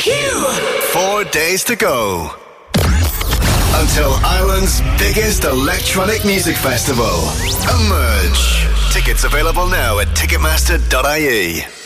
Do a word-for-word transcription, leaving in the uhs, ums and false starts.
Four days to go until Ireland's biggest electronic music festival, Emerge. Tickets available now at ticketmaster dot I E.